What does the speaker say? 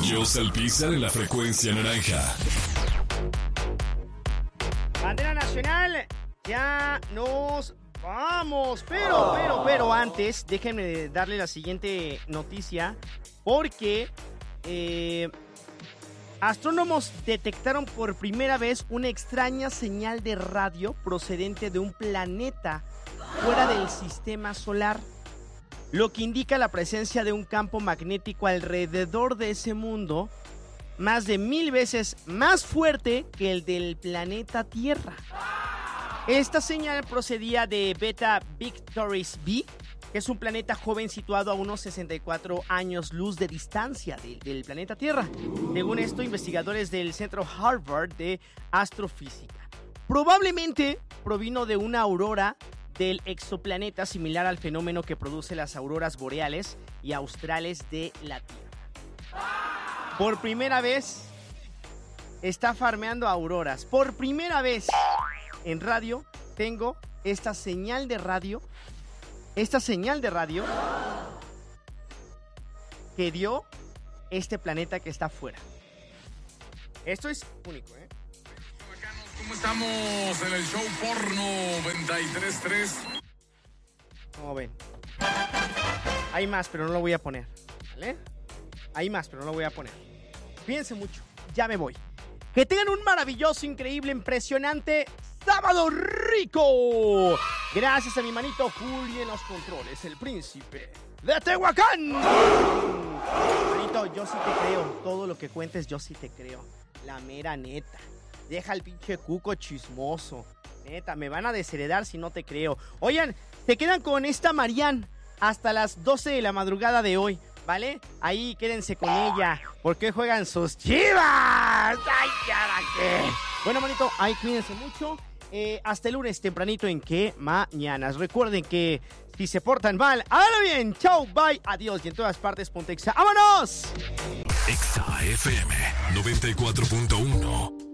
Ellos al pisar en la frecuencia naranja. Bandera nacional, ya nos vamos. Pero antes, déjenme darle la siguiente noticia. Porque astrónomos detectaron por primera vez una extraña señal de radio procedente de un planeta fuera del sistema solar, lo que indica la presencia de un campo magnético alrededor de ese mundo más de 1000 veces más fuerte que el del planeta Tierra. Esta señal procedía de Beta Victoris B, que es un planeta joven situado a unos 64 años luz de distancia del planeta Tierra. Según esto, investigadores del Centro Harvard de Astrofísica. Probablemente provino de una aurora del exoplaneta similar al fenómeno que produce las auroras boreales y australes de la Tierra. Por primera vez está farmeando auroras. Por primera vez en radio tengo esta señal de radio. Esta señal de radio que dio este planeta que está afuera. Esto es único, ¿eh? ¿Cómo estamos en el show porno 93.3? ¿Cómo ven? Hay más, pero no lo voy a poner, ¿vale? Hay más, pero no lo voy a poner. Fíjense mucho, ya me voy. Que tengan un maravilloso, increíble, impresionante sábado rico. Gracias a mi manito Juli en los controles, el príncipe de Tehuacán. Manito, yo sí te creo. Todo lo que cuentes, yo sí te creo. La mera neta. Deja al pinche cuco chismoso. Neta, me van a desheredar si no te creo. Oigan, te quedan con esta Marianne hasta las 12 de la madrugada de hoy, ¿vale? Ahí quédense con ella, porque juegan sus Chivas. ¡Ay, cara qué! Bueno, manito, ahí cuídense mucho. Hasta el lunes tempranito en Que Mañanas. Recuerden que si se portan mal, háganlo bien. Chau, bye, adiós. Y en todas partes, ponte Exa. ¡Vámonos! Exa FM 94.1